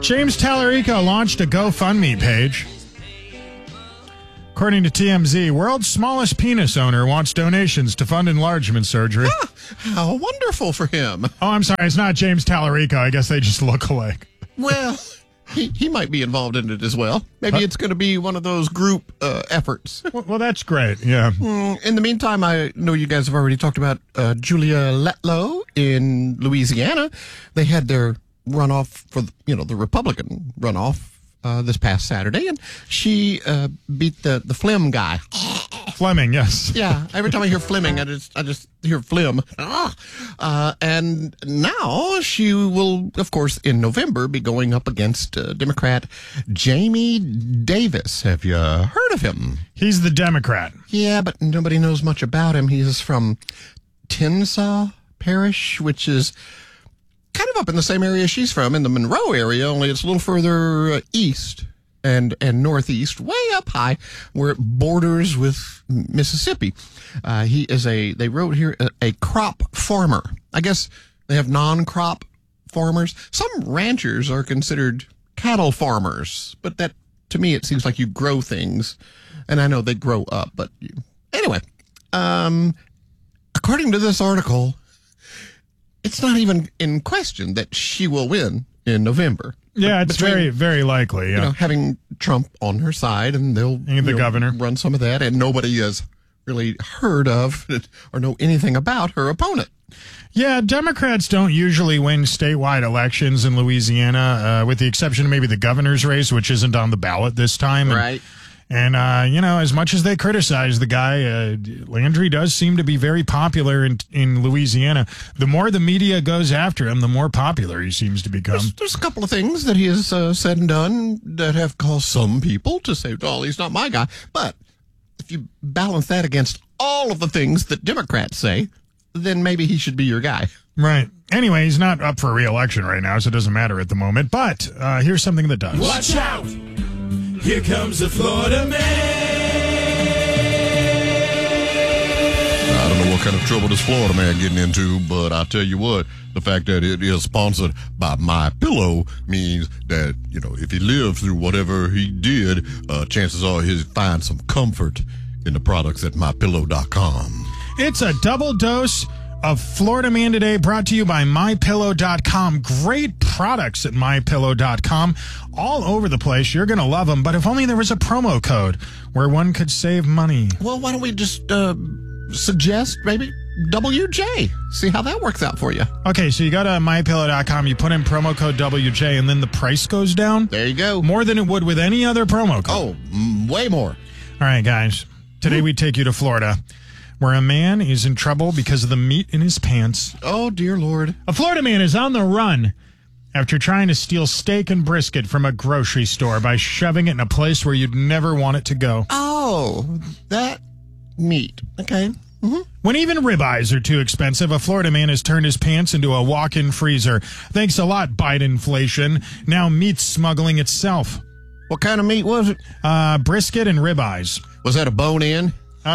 James Tallarico launched a GoFundMe page. According to TMZ, world's smallest penis owner wants donations to fund enlargement surgery. How wonderful for him. Oh, I'm sorry. It's not James Tallarico. I guess they just look alike. Well, he might be involved in it as well. Maybe it's going to be one of those group efforts. Well, that's great. Yeah. In the meantime, I know you guys have already talked about Julia Letlow in Louisiana. They had their runoff for, the Republican runoff this past Saturday, and she beat the Flim guy. Fleming, yes. Yeah, every time I hear Fleming, I just hear Flim. And now she will, of course, in November, be going up against Democrat Jamie Davis. Have you heard of him? He's the Democrat. Yeah, but nobody knows much about him. He's from Tensaw Parish, which is kind of up in the same area she's from, in the Monroe area, only it's a little further east and northeast, way up high, where it borders with Mississippi. He is they wrote here, a crop farmer. I guess they have non-crop farmers. Some ranchers are considered cattle farmers, but that, to me, it seems like you grow things, and I know they grow up, but anyway, according to this article, it's not even in question that she will win in November. Yeah, it's very, very likely. Yeah. Having Trump on her side, and they'll the governor run some of that, and nobody has really heard of or know anything about her opponent. Yeah, Democrats don't usually win statewide elections in Louisiana, with the exception of maybe the governor's race, which isn't on the ballot this time. Right. And, as much as they criticize the guy, Landry does seem to be very popular in Louisiana. The more the media goes after him, the more popular he seems to become. There's a couple of things that he has said and done that have caused some people to say, oh, he's not my guy. But if you balance that against all of the things that Democrats say, then maybe he should be your guy. Right. Anyway, he's not up for re-election right now, so it doesn't matter at the moment. But here's something that does. Watch out! Here comes the Florida man. I don't know what kind of trouble this Florida man getting into, but I tell you what, the fact that it is sponsored by MyPillow means that, if he lived through whatever he did, chances are he'll find some comfort in the products at MyPillow.com. It's a double dose of Florida Man Today, brought to you by MyPillow.com. Great products at MyPillow.com all over the place. You're going to love them, but if only there was a promo code where one could save money. Well, why don't we just suggest maybe WJ? See how that works out for you. Okay, so you go to MyPillow.com, you put in promo code WJ, and then the price goes down? There you go. More than it would with any other promo code. Oh, way more. All right, guys. Today we take you to Florida, where a man is in trouble because of the meat in his pants. Oh, dear Lord. A Florida man is on the run after trying to steal steak and brisket from a grocery store by shoving it in a place where you'd never want it to go. Oh, that meat. Okay. Mm-hmm. When even ribeyes are too expensive, a Florida man has turned his pants into a walk-in freezer. Thanks a lot, Bidenflation. Now meat's smuggling itself. What kind of meat was it? Brisket and ribeyes. Was that a bone-in?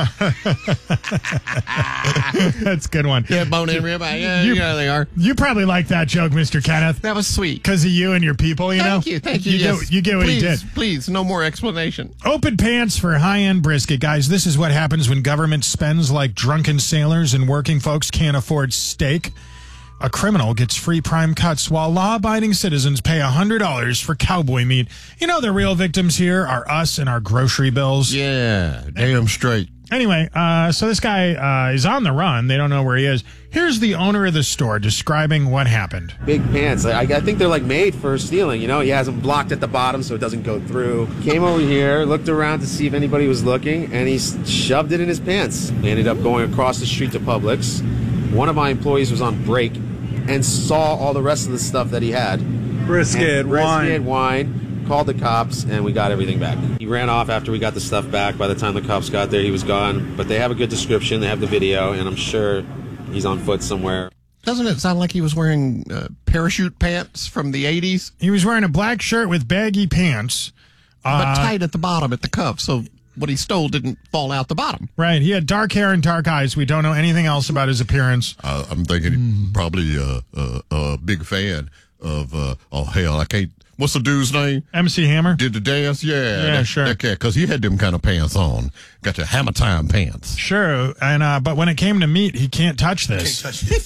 That's a good one. Yeah, bone-in ribeye. Yeah, they are. You probably like that joke, Mr. Kenneth. That was sweet. Because of you and your people, you know? Thank you. You get what he did. Please, no more explanation. Open pants for high-end brisket. Guys, this is what happens when government spends like drunken sailors and working folks can't afford steak. A criminal gets free prime cuts while law-abiding citizens pay $100 for cowboy meat. You know, the real victims here are us and our grocery bills. Yeah, damn straight. Anyway, so this guy is on the run. They don't know where he is. Here's the owner of the store describing what happened. Big pants. I think they're like made for stealing, He has them blocked at the bottom so it doesn't go through. Came over here, looked around to see if anybody was looking, and he shoved it in his pants. He ended up going across the street to Publix. One of my employees was on break and saw all the rest of the stuff that he had. Brisket, wine. Called the cops, and we got everything back. He ran off after we got the stuff back. By the time the cops got there, he was gone. But they have a good description. They have the video, and I'm sure he's on foot somewhere. Doesn't it sound like he was wearing parachute pants from the 80s? He was wearing a black shirt with baggy pants. But tight at the bottom at the cuff, so what he stole didn't fall out the bottom. Right. He had dark hair and dark eyes. We don't know anything else about his appearance. I'm thinking probably a big fan of, I can't what's the dude's name? MC Hammer? Did the dance? Yeah, sure. Okay, because he had them kind of pants on. Got the Hammer Time pants. Sure. And but when it came to meat, he can't touch this.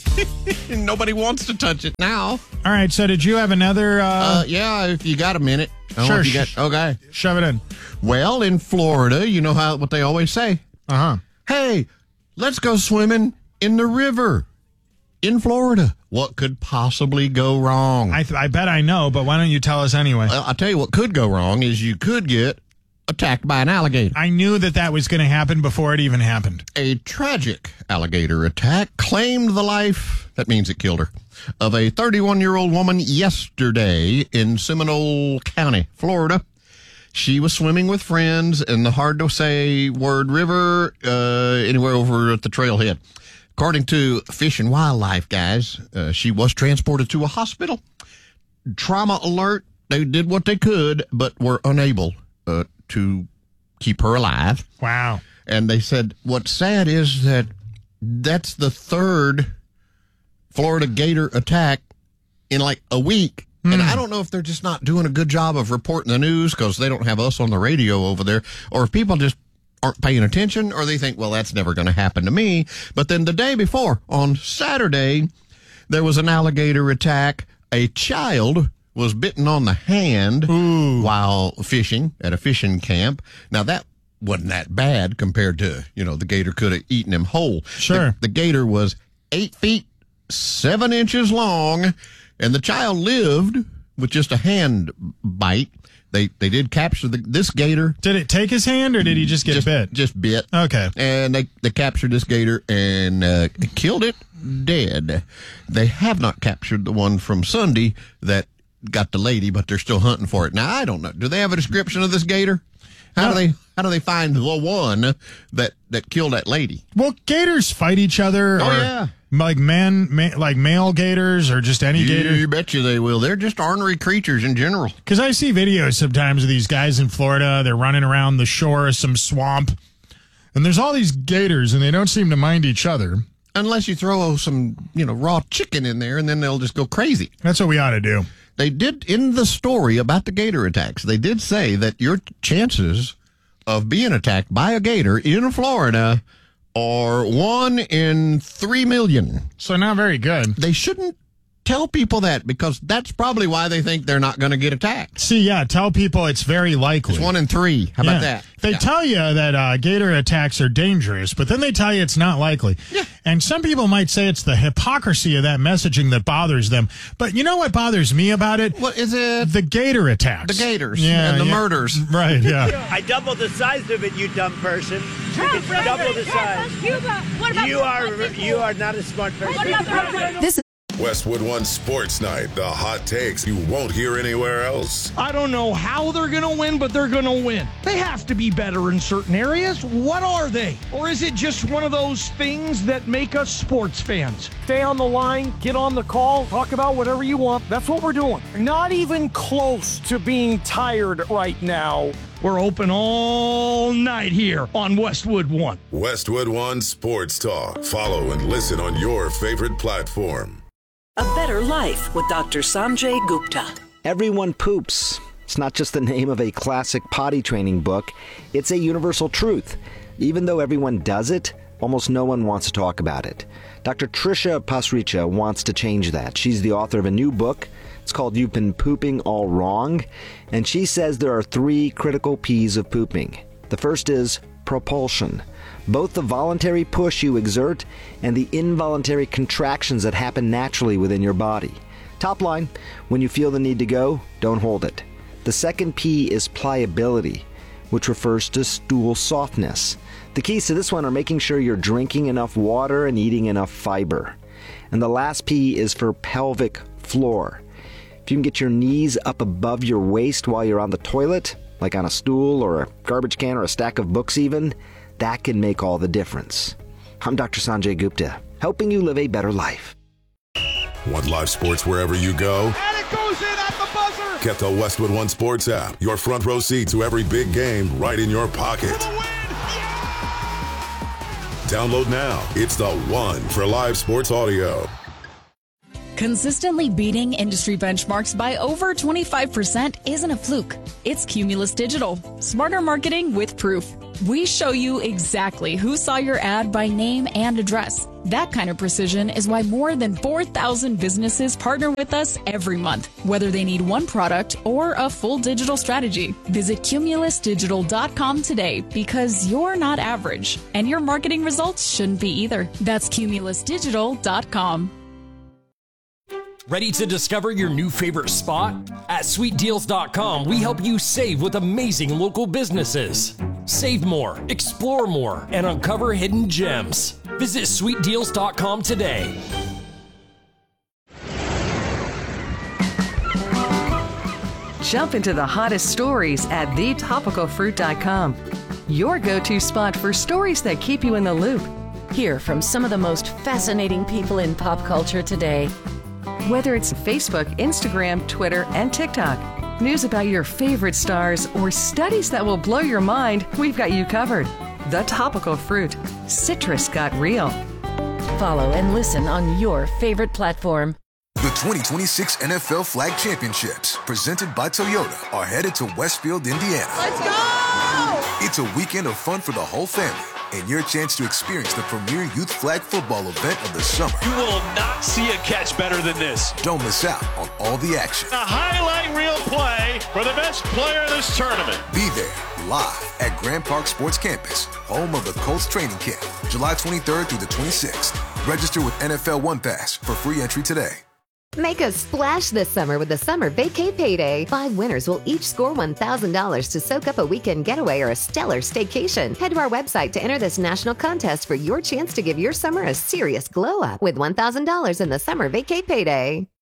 Nobody wants to touch it now. All right, so did you have another... Yeah, if you got a minute. Sure. Okay. Shove it in. Well, in Florida, you know what they always say? Uh-huh. Hey, let's go swimming in the river in Florida. What could possibly go wrong? I bet I know, but why don't you tell us anyway? Well, I'll tell you what could go wrong is you could get attacked by an alligator. I knew that was going to happen before it even happened. A tragic alligator attack claimed the life, that means it killed her, of a 31-year-old woman yesterday in Seminole County, Florida. She was swimming with friends in the hard-to-say word river, anywhere over at the trailhead. According to Fish and Wildlife guys, she was transported to a hospital. Trauma alert. They did what they could, but were unable to keep her alive. Wow. And they said what's sad is that that's the third Florida gator attack in like a week. And I don't know if they're just not doing a good job of reporting the news because they don't have us on the radio over there, or if people just aren't paying attention, or they think, well, that's never going to happen to me. But then the day before, on Saturday, there was an alligator attack. A child was bitten on the hand while fishing at a fishing camp. Now, that wasn't that bad compared to, the gator could have eaten him whole. Sure. The gator was 8 feet, 7 inches long, and the child lived with just a hand bite. They did capture this gator. Did it take his hand, or did he just get bit? Just bit. Okay. And they captured this gator and killed it dead. They have not captured the one from Sunday that got the lady, but they're still hunting for it. Now, I don't know. Do they have a description of this gator? How do they find the one that killed that lady? Well, gators fight each other. Oh, yeah. Like like male gators, or just any gator? You bet you they will. They're just ornery creatures in general. Because I see videos sometimes of these guys in Florida. They're running around the shore of some swamp, and there's all these gators, and they don't seem to mind each other. Unless you throw some, raw chicken in there, and then they'll just go crazy. That's what we ought to do. They did, in the story about the gator attacks, they did say that your chances of being attacked by a gator in Florida are 1 in 3 million. So not very good. They shouldn't tell people that, because that's probably why they think they're not going to get attacked. See, yeah, tell people it's very likely. It's 1 in 3. How about that? They tell you that gator attacks are dangerous, but then they tell you it's not likely. Yeah. And some people might say it's the hypocrisy of that messaging that bothers them. But you know what bothers me about it? What is it? The gator attacks. The gators and the murders. Right, yeah. I doubled the size of it, you dumb person. It's double the size. What about You are not a smart person. This Westwood One Sports Night, the hot takes you won't hear anywhere else. I don't know how they're going to win, but they're going to win. They have to be better in certain areas. What are they? Or is it just one of those things that make us sports fans? Stay on the line, get on the call, talk about whatever you want. That's what we're doing. Not even close to being tired right now. We're open all night here on Westwood One. Westwood One Sports Talk. Follow and listen on your favorite platform. A Better Life with Dr. Sanjay Gupta. Everyone poops. It's not just the name of a classic potty training book. It's a universal truth. Even though everyone does it, almost no one wants to talk about it. Dr. Trisha Pasricha wants to change that. She's the author of a new book. It's called You've Been Pooping All Wrong. And she says there are 3 critical P's of pooping. The first is propulsion. Both the voluntary push you exert and the involuntary contractions that happen naturally within your body. Top line, when you feel the need to go, don't hold it. The second P is pliability, which refers to stool softness. The keys to this one are making sure you're drinking enough water and eating enough fiber. And the last P is for pelvic floor. If you can get your knees up above your waist while you're on the toilet, like on a stool or a garbage can or a stack of books even, that can make all the difference. I'm Dr. Sanjay Gupta, helping you live a better life. Want live sports wherever you go? And it goes in at the buzzer. Get the Westwood One Sports app. Your front row seat to every big game right in your pocket. Download now. It's the one for live sports audio. Consistently beating industry benchmarks by over 25% isn't a fluke. It's Cumulus Digital. Smarter marketing with proof. We show you exactly who saw your ad by name and address. That kind of precision is why more than 4,000 businesses partner with us every month, whether they need one product or a full digital strategy. Visit cumulusdigital.com today because you're not average, and your marketing results shouldn't be either. That's cumulusdigital.com. Ready to discover your new favorite spot? At sweetdeals.com, we help you save with amazing local businesses. Save more, explore more, and uncover hidden gems. Visit sweetdeals.com today. Jump into the hottest stories at thetopicalfruit.com. Your go-to spot for stories that keep you in the loop. Hear from some of the most fascinating people in pop culture today. Whether it's Facebook, Instagram, Twitter, and TikTok, news about your favorite stars, or studies that will blow your mind, we've got you covered. The Topical Fruit. Citrus got real. Follow and listen on your favorite platform. The 2026 NFL Flag Championships, presented by Toyota, are headed to Westfield, Indiana. Let's go! It's a weekend of fun for the whole family, and your chance to experience the premier youth flag football event of the summer. You will not see a catch better than this. Don't miss out on all the action. A highlight reel play for the best player of this tournament. Be there live at Grand Park Sports Campus, home of the Colts training camp, July 23rd through the 26th. Register with NFL One Pass for free entry today. Make a splash this summer with the Summer Vacay Payday. 5 winners will each score $1,000 to soak up a weekend getaway or a stellar staycation. Head to our website to enter this national contest for your chance to give your summer a serious glow up with $1,000 in the Summer Vacay Payday.